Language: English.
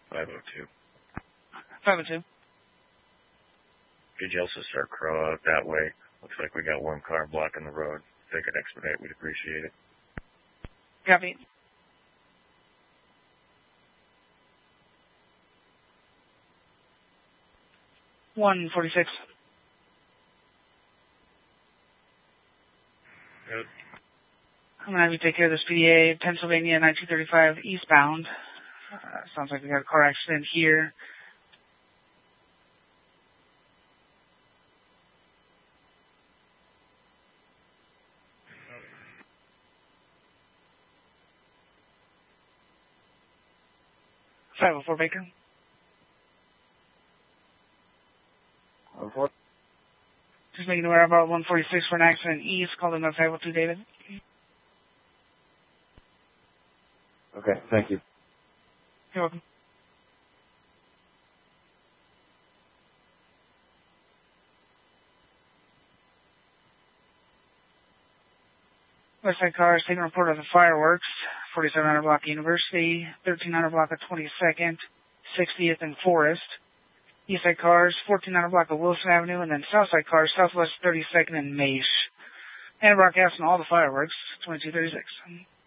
502. 502. Could you also start Crow out that way? Looks like we got one car blocking the road. If they could expedite, we'd appreciate it. Copy. One 46. Good. I'm going to have you take care of this PDA, Pennsylvania 9235 eastbound. Sounds like we got a car accident here. Okay. 504 Baker. 504. Just making aware about 146 for an accident east. Call them at 502 David. Okay, thank you. You're welcome. Westside cars taking a report of the fireworks. 4700 block of University, 1300 block of 22nd, 60th and Forest. Eastside cars, 1400 block of Wilson Avenue, and then Southside cars, Southwest 32nd and Mace. And broadcasting all the fireworks, 2236.